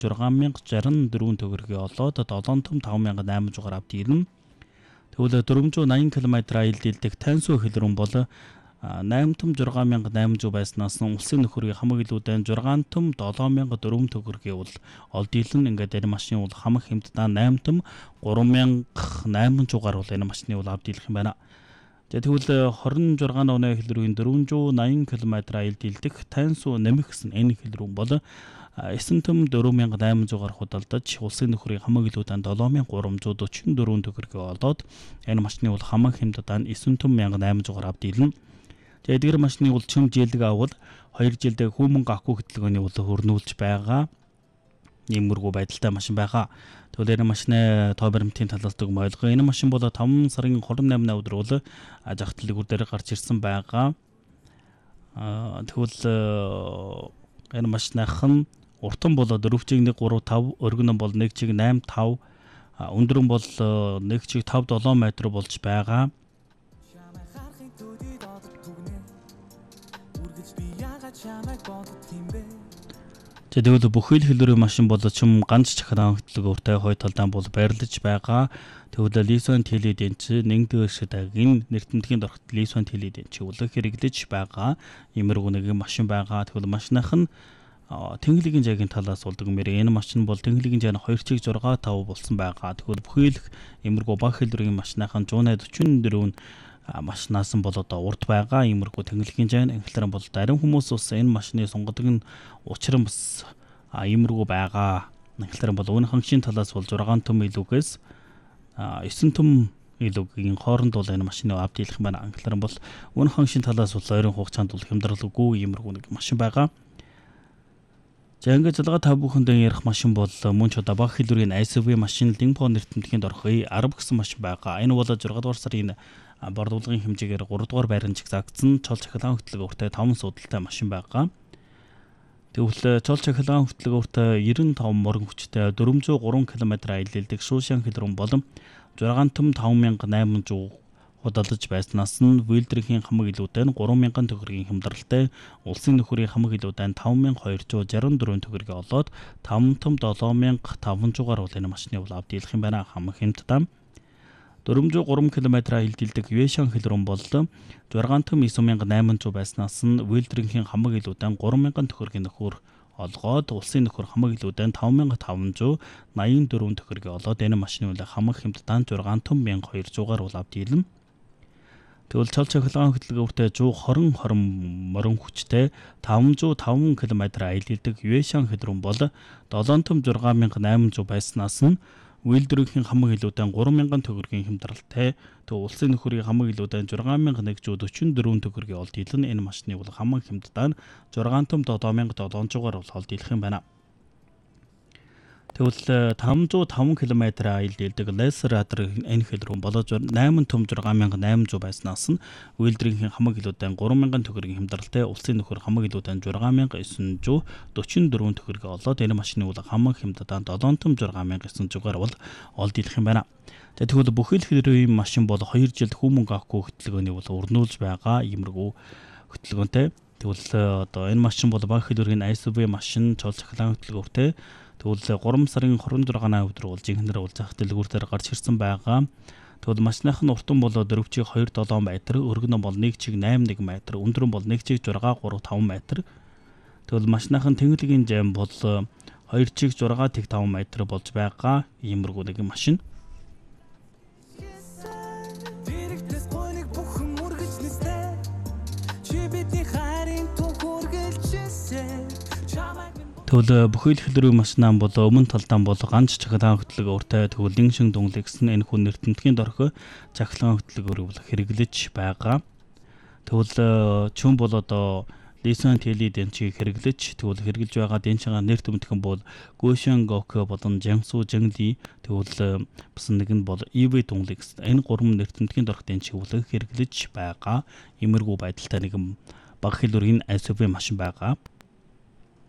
6064 төгрөгийн олоод 7 том 5800-аар авд ирнэ. Тэгвэл 480 км аялал дийлдэх Таньсуу хэлрүүн бол 8 том 6800 байснаас нь улсын нөхөрийн хамаг илүүдэн 6 том 7400 төгрөгийн бол олд илэн ингээд энэ машины бол хамаг хэмтдээ 8 том 3800-аар бол энэ машины бол авд дийлэх юм байна. Тэгвэл 26 оны хэлрүүн 480 км аялал дийлдэх Таньсуу нэмэх гэсэн энэ хэлрүүн бол 9 том 4800-аар худалдаж улсын нөхрийн хамаг илүүдэн 7344 төгрөгийн олоод энэ машины бол хамаг хэмтдээ 9 том 1800-аар авд дийлнэ. Эдгээр машины бол чим жилдэг авал 2 жилдээ хүмүүн авахгүй хөтөлбөрийн бол хөрнүүлж байгаа иймэрхүү байдалтай машин байгаа. Тэгвэл энэ машины тоо баримтын талаас дүгм ойлгоо. Энэ машин бол 5 сарын 28-ны өдөр бол жагт дэлгүүр дээр гарч ирсэн байгаа. Тэгвэл энэ машиных нь уртан бол 4.35, өргөн бол 1.85, өндөр бол 1.57 метр болж байгаа. Тэгвэл бүхэл хэлбэрийн машин бол чим ганц чахлан хөтлөгөөртэй хой талдаан бол байрлаж байгаа. Тэгвэл лисон теледэнч нэгдүгээр шидэгийн нэртэмдгийн дорхот лисон теледэнч үлэх хэрэглэж байгаа. Иймэрхүү нэг машин байгаа. Тэгвэл машиных нь тэнхлэгийн жаагийн талаас болдог мэр энэ машин бол тэнхлэгийн жааг нь 2.65 болсон байгаа. Тэгвэл бүхэл иймэрхүү баг хэлбэрийн машиных нь 144 машинаас нь бол одоо урд байгаа. Иймэрхүү тэнхлэгийн жааг нь анхлаар бол зарим хүмүүс ус энэ машины сонгодог нь учран бас иймэрхүү байгаа. Анхлаар бол өнө хангшийн талаас бол 6 том илүүгээс 9 том илүүгийн хооронд бол энэ машины авд дийлэх юм байна. Анхлаар бол өнө хангшийн талаас бол ойрын хугацаанд бол хямдралгүй иймэрхүү нэг машин байгаа. За ингээд залгаа та бүхэндээ ярих машин бол мөн ч одоо баг хэлбэрийн SUV машин Lingpo нэртэмдгийн дорхой 10 гэсэн машин байгаа. Энэ бол 6 дугаар сарын борлуулгын хэмжээгээр 3 дугаар байранд жигзаагдсан чол чахлаан хөтөлбөртэй 5 судалтай машин байгаа. Тэгвэл чол чахлаан хөтөлбөртэй 95 морин хүчтэй 403 км аялал дийлдэх Шуушан хэлрүүн болон 6 том 5800 худалдаж байснаас нь Вилдрийн хамаг илүүдэн 3000 төгрөгийн хямдралтай улсын нөхөрийн хамаг илүүдэн 5264 төгрөгийн олоод 5 том 7500-аар бол энэ машины бол авд дийлэх юм байна. Хамаг хэмтдээ 403 км аялал дийлдэх Юэшан хэлрүүн бол 6 том 9800 байснаас нь Вилдрийн хамаг илүүдэн 3000 төгрөгийн нөхөр олгоод улсын нөхөр хамаг илүүдэн 5584 төгрөгийн олоод энэ машины үл хамаг хэмтдээ 6 том 1200-аар бол авд дийлнэ. Тэгвэл чол чахлаан хөтөлбөртэй 120 морин хүчтэй 505 км аялал дийлдэх Юэшан хэлрүүн бол 7 том 6800 байснаас нь Вилдрийн хамаг илүүдэн 3000 төгрөгийн хямдралтай улсын нөхөрийн хамаг илүүдэн 6144 төгрөгийн олд дийлнэ. Энэ машины бол хамаг хямддаа 6 том 7700-аар бол олд дийлэх юм байна. Тэгвэл 505 км аялал дийлдэг Лесер Адр энэ хэлрүүн болоо 8 том 6800 байснаас нь Вилдрийн хамаг илүүдэн 3000 төгрөгийн хямдралтай улсын нөхөр хамаг илүүдэн 6944 төгрөгийн олоод энэ машины бол хамаг хямддаа 7 том 6900-аар бол олд дийлэх юм байна. Тэгвэл бүхэл хэлбэрийн машин бол 2 жилд хүмүүн авахгүй хөтөлбөрийн бол өрнүүлж байгаа иймэрхүү хөтөлбөртэй. Тэгвэл одоо энэ машин бол баг хэлбэрийн SUV машин чол чахлаан хөтөлбөртэй. Тэгвэл 3 сарын 26-ны өдөр бол жинхэнээр зах дэлгүүр дээр гарч ирсэн байгаа. Тэгвэл машиных нь уртан бол 4.27 метр, өргөн бол 1.81 метр, өндөр бол 1.635 метр. Тэгвэл машиных нь тэнхлэгийн жам бол 2.6.5 метр болж байгаа. Иймэрхүү нэг машин. Тэгвэл бүхэл хэлбэрийн машинаа бол өмнө талдаан бол ганц чахлаан хөтөлбөртэй тэгвэл линшин дүнлэг гэсэн энэ хүн нэртэмдгийн дорхой чахлаан хөтөлбөрийг бол хэрэглэж байгаа. Тэгвэл чүн бол одоо лисон теледэнчийг хэрэглэж тэгвэл хэрэглэж байгаа дэнчигаа нэртэмдхэн бол Гошан Гоко болон Жансу Жангли тэгвэл бас нэг нь бол EV дүнлэг энэ гурван нэртэмдгийн дорхой дэнчийг бол хэрэглэж байгаа. Иймэрхүү байдалтай нэгэн баг хэлбэрийн SUV машин байгаа.